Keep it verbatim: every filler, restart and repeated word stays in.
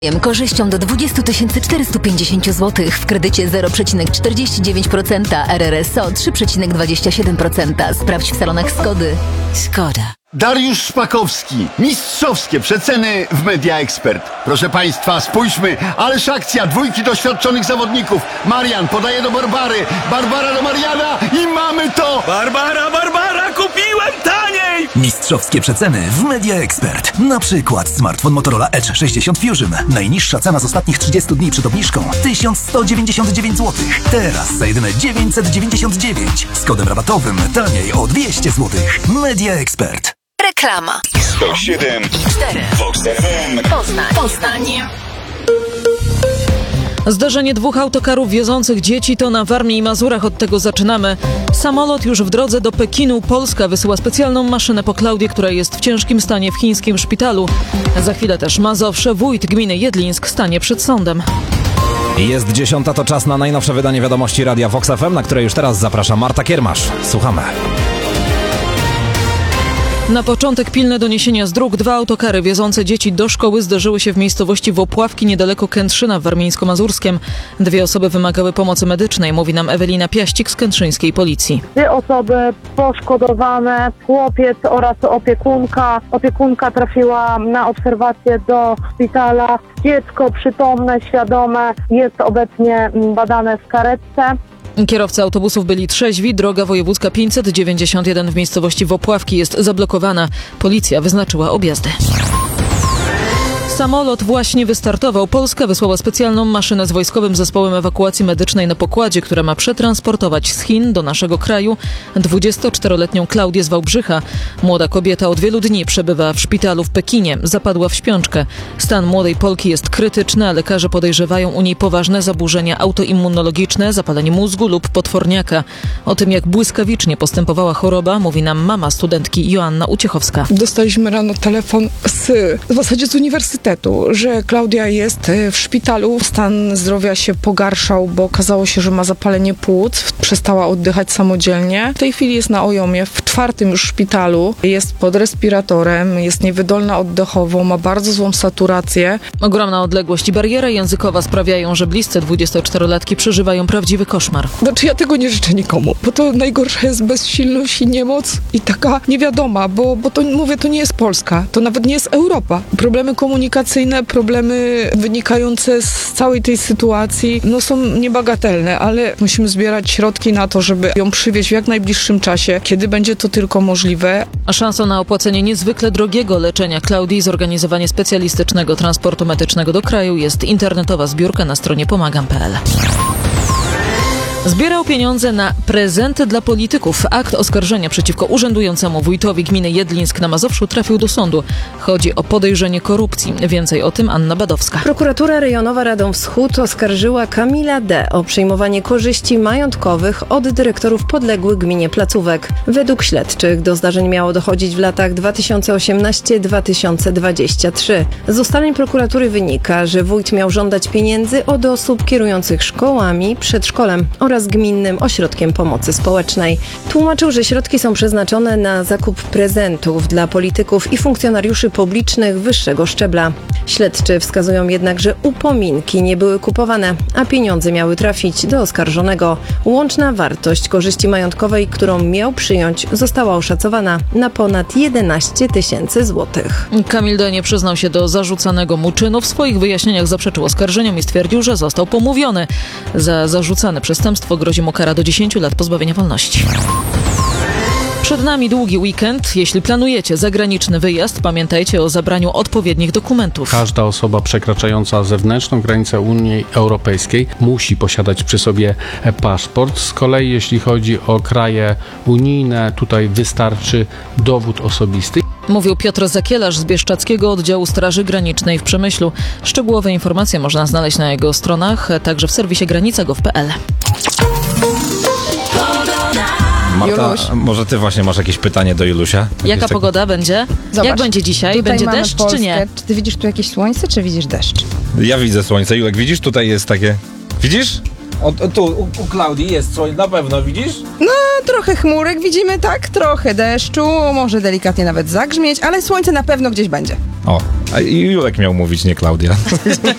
Korzyścią do dwadzieścia tysięcy czterysta pięćdziesiąt złotych w kredycie zero przecinek czterdzieści dziewięć procent, R R S O trzy przecinek dwadzieścia siedem procent. Sprawdź w salonach Skody. Skoda. Dariusz Szpakowski. Mistrzowskie przeceny w Media Expert. Proszę Państwa, spójrzmy, ależ akcja dwójki doświadczonych zawodników. Marian podaje do Barbary, Barbara do Mariana i mamy to! Barbara, Barbara, kupiłem taniej! Mistrzowskie przeceny w Media Expert. Na przykład smartfon Motorola Edge sześćdziesiąt Fusion. Najniższa cena z ostatnich trzydziestu dni przed obniżką tysiąc sto dziewięćdziesiąt dziewięć złotych. Teraz za jedyne dziewięćset dziewięćdziesiąt dziewięć. Z kodem rabatowym taniej o dwieście złotych. Media Expert. Reklama. sto siedem i cztery. Vox F M. Poznań. Poznań. Zdarzenie dwóch autokarów wiozących dzieci to na Warmii i Mazurach. Od tego zaczynamy. Samolot już w drodze do Pekinu. Polska wysyła specjalną maszynę po Klaudię, która jest w ciężkim stanie w chińskim szpitalu. Za chwilę też Mazowsze. Wójt gminy Jedlińsk stanie przed sądem. Jest dziesiąta, to czas na najnowsze wydanie wiadomości Radia Vox F M, na które już teraz zaprasza Marta Kiermasz. Słuchamy. Na początek pilne doniesienia z dróg. Dwa autokary wiozące dzieci do szkoły zdarzyły się w miejscowości Wopławki niedaleko Kętrzyna w Warmińsko-Mazurskiem. Dwie osoby wymagały pomocy medycznej, mówi nam Ewelina Piaścik z kętrzyńskiej policji. Dwie osoby poszkodowane, chłopiec oraz opiekunka. Opiekunka trafiła na obserwację do szpitala. Dziecko przytomne, świadome, jest obecnie badane w karetce. Kierowcy autobusów byli trzeźwi. Droga wojewódzka pięćset dziewięćdziesiąt jeden w miejscowości Wopławki jest zablokowana. Policja wyznaczyła objazdy. Samolot właśnie wystartował. Polska wysłała specjalną maszynę z wojskowym zespołem ewakuacji medycznej na pokładzie, która ma przetransportować z Chin do naszego kraju dwudziestoczteroletnią Klaudię z Wałbrzycha. Młoda kobieta od wielu dni przebywa w szpitalu w Pekinie. Zapadła w śpiączkę. Stan młodej Polki jest krytyczny, a lekarze podejrzewają u niej poważne zaburzenia autoimmunologiczne, zapalenie mózgu lub potworniaka. O tym, jak błyskawicznie postępowała choroba, mówi nam mama studentki Joanna Uciechowska. Dostaliśmy rano telefon z, w zasadzie z uniwersytetu, że Klaudia jest w szpitalu. Stan zdrowia się pogarszał, bo okazało się, że ma zapalenie płuc. Przestała oddychać samodzielnie. W tej chwili jest na Ojomie, w czwartym już szpitalu. Jest pod respiratorem, jest niewydolna oddechowo, ma bardzo złą saturację. Ogromna odległość i bariera językowa sprawiają, że bliscy dwudziestoczterolatki przeżywają prawdziwy koszmar. Znaczy ja tego nie życzę nikomu, bo to najgorsza jest bezsilność i niemoc i taka niewiadoma, bo, bo to mówię, to nie jest Polska, to nawet nie jest Europa. Problemy komunikacyjne, problemy wynikające z całej tej sytuacji no są niebagatelne, ale musimy zbierać środki na to, żeby ją przywieźć w jak najbliższym czasie, kiedy będzie to tylko możliwe. A szansą na opłacenie niezwykle drogiego leczenia Klaudii i zorganizowanie specjalistycznego transportu medycznego do kraju jest internetowa zbiórka na stronie pomagam kropka p l. Zbierał pieniądze na prezenty dla polityków. Akt oskarżenia przeciwko urzędującemu wójtowi gminy Jedlińsk na Mazowszu trafił do sądu. Chodzi o podejrzenie korupcji. Więcej o tym Anna Badowska. Prokuratura Rejonowa Radom Wschód oskarżyła Kamila D. o przyjmowanie korzyści majątkowych od dyrektorów podległych gminie placówek. Według śledczych do zdarzeń miało dochodzić w latach dwa tysiące osiemnasty do dwa tysiące dwudziestego trzeciego. Z ustaleń prokuratury wynika, że wójt miał żądać pieniędzy od osób kierujących szkołami, przedszkolem oraz gminnym ośrodkiem pomocy społecznej. Tłumaczył, że środki są przeznaczone na zakup prezentów dla polityków i funkcjonariuszy publicznych wyższego szczebla. Śledczy wskazują jednak, że upominki nie były kupowane, a pieniądze miały trafić do oskarżonego. Łączna wartość korzyści majątkowej, którą miał przyjąć, została oszacowana na ponad jedenaście tysięcy złotych. Kamil D. nie przyznał się do zarzucanego mu czynu. W swoich wyjaśnieniach zaprzeczył oskarżeniom i stwierdził, że został pomówiony. Za zarzucane przestępstwo grozi mu kara do dziesięciu lat pozbawienia wolności. Przed nami długi weekend. Jeśli planujecie zagraniczny wyjazd, pamiętajcie o zabraniu odpowiednich dokumentów. Każda osoba przekraczająca zewnętrzną granicę Unii Europejskiej musi posiadać przy sobie paszport. Z kolei jeśli chodzi o kraje unijne, tutaj wystarczy dowód osobisty. Mówił Piotr Zakielarz z Bieszczadzkiego Oddziału Straży Granicznej w Przemyślu. Szczegółowe informacje można znaleźć na jego stronach, także w serwisie granica kropka gov kropka p l. Marta, Juluś. może ty właśnie masz jakieś pytanie do Julusia? Jaka tak... pogoda będzie? Zobacz, jak będzie dzisiaj? tutaj Będzie mamy deszcz Polskę. czy nie? Czy ty widzisz tu jakieś słońce, czy widzisz deszcz? Ja widzę słońce. Julek, widzisz? Tutaj jest takie... Widzisz? O, o, tu, u, u Klaudii jest słońce, na pewno, widzisz? No, trochę chmurek widzimy, tak? Trochę deszczu, może delikatnie nawet zagrzmieć, ale słońce na pewno gdzieś będzie. O, a Julek miał mówić, nie Klaudia.